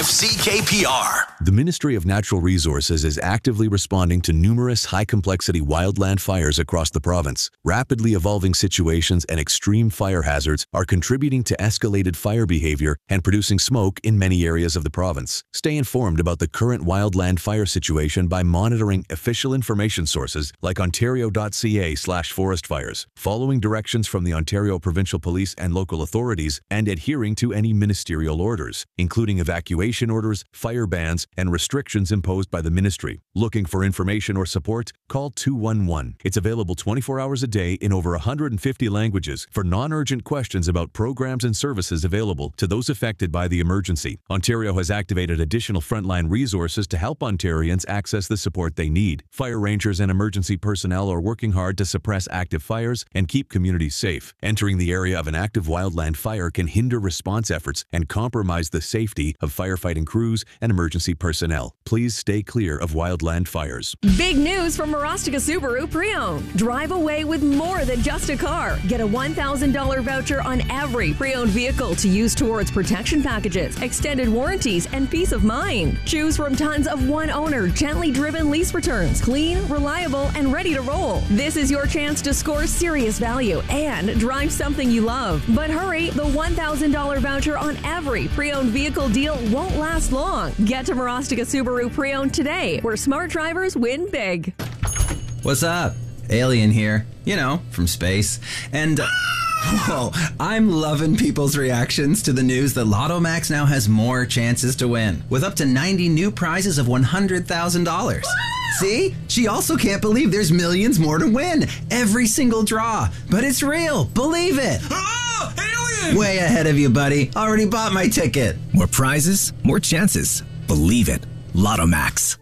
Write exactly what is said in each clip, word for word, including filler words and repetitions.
five C K P R. The Ministry of Natural Resources is actively responding to numerous high-complexity wildland fires across the province. Rapidly evolving situations and extreme fire hazards are contributing to escalated fire behavior and producing smoke in many areas of the province. Stay informed about the current wildland fire situation by monitoring official information sources like ontario.ca slash forest fires, following directions from the Ontario Provincial Police and local authorities, and adhering to any ministerial orders, including evacuation orders, fire bans, and restrictions imposed by the ministry. Looking for information or support? Call two one one. It's available twenty-four hours a day in over one hundred fifty languages for non-urgent questions about programs and services available to those affected by the emergency. Ontario has activated additional frontline resources to help Ontarians access the support they need. Fire rangers and emergency personnel are working hard to suppress active fires and keep communities safe. Entering the area of an active wildland fire can hinder response efforts and compromise the safety of firefighting crews and emergency personnel. Please stay clear of wildland fires. Big news from Marostica Subaru Pre-Owned. Drive away with more than just a car. Get a one thousand dollars voucher on every pre-owned vehicle to use towards protection packages, extended warranties, and peace of mind. Choose from tons of one-owner, gently driven lease returns, clean, reliable, and ready to roll. This is your chance to score serious value and drive something you love. But hurry, the one thousand dollars voucher on every pre-owned vehicle deal won't last long. Get to Marostica Subaru Pre-Owned today, where smart drivers win big. What's up? Alien here. You know, from space. And, uh, whoa, I'm loving people's reactions to the news that Lotto Max now has more chances to win, with up to ninety new prizes of one hundred thousand dollars. See? She also can't believe there's millions more to win. Every single draw. But it's real. Believe it. Oh, alien! Way ahead of you, buddy. Already bought my ticket. More prizes, more chances. Believe it. Lotto Max.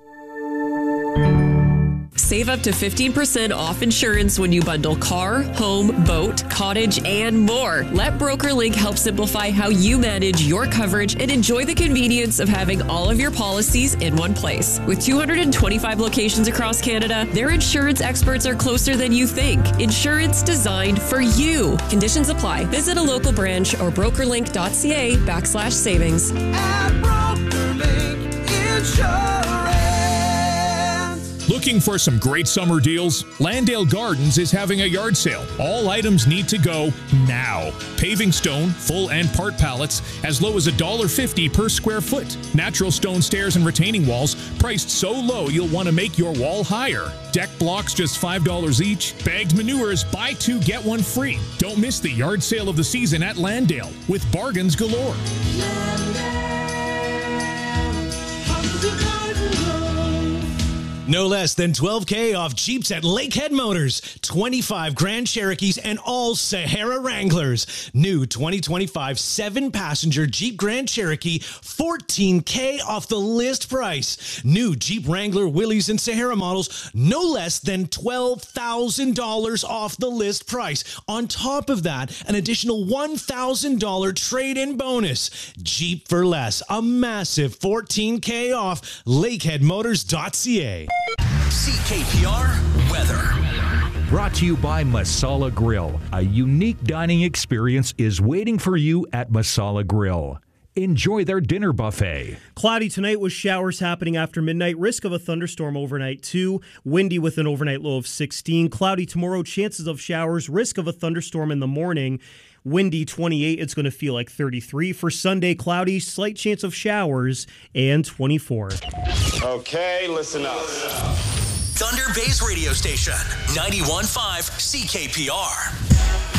Save up to fifteen percent off insurance when you bundle car, home, boat, cottage, and more. Let BrokerLink help simplify how you manage your coverage and enjoy the convenience of having all of your policies in one place. With two hundred twenty-five locations across Canada, their insurance experts are closer than you think. Insurance designed for you. Conditions apply. Visit a local branch or brokerlink.ca backslash savings. At BrokerLink Insurance. Looking for some great summer deals? Landale Gardens is having a yard sale. All items need to go now. Paving stone, full and part pallets, as low as one dollar fifty per square foot. Natural stone stairs and retaining walls, priced so low you'll want to make your wall higher. Deck blocks just five dollars each. Bagged manures, buy two, get one free. Don't miss the yard sale of the season at Landale, with bargains galore. No less than twelve K off Jeeps at Lakehead Motors. twenty-five Grand Cherokees and all Sahara Wranglers. New twenty twenty-five seven-passenger Jeep Grand Cherokee, fourteen K off the list price. New Jeep Wrangler, Willys, and Sahara models, no less than twelve thousand dollars off the list price. On top of that, an additional one thousand dollars trade-in bonus. Jeep for less, a massive fourteen K off. lakehead motors dot c a. C K P R weather. Brought to you by Masala Grill. A unique dining experience is waiting for you at Masala Grill. Enjoy their dinner buffet. Cloudy tonight with showers happening after midnight. Risk of a thunderstorm overnight too. Windy with an overnight low of sixteen. Cloudy tomorrow, chances of showers. Risk of a thunderstorm in the morning. Windy twenty-eight, it's going to feel like thirty-three. For Sunday, cloudy, slight chance of showers, and twenty-four. Okay, listen up. Thunder Bay's radio station, ninety-one point five C K P R.